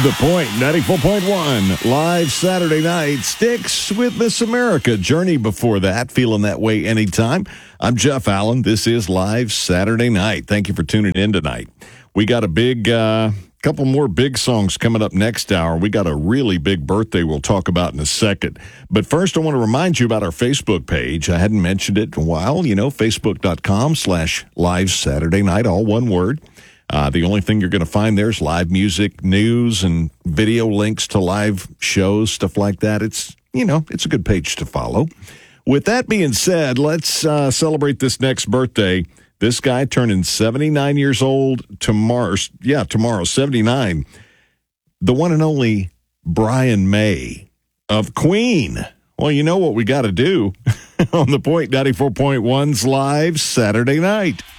The Point, 94.1, live Saturday night. Styx with Miss America. Journey before that, feeling that way anytime. I'm Jeff Allen. This is live Saturday night. Thank you for tuning in tonight. We got a big, couple more big songs coming up next hour. We got a really big birthday we'll talk about in a second. But first, I want to remind you about our Facebook page. I hadn't mentioned it in a while. You know, facebook.com/live Saturday night, all one word. The only thing you're going to find there is live music, news, and video links to live shows, stuff like that. It's a good page to follow. With that being said, let's celebrate this next birthday. This guy turning 79 years old tomorrow. Yeah, tomorrow, 79. The one and only Brian May of Queen. Well, you know what we got to do on The Point 94.1's live Saturday night.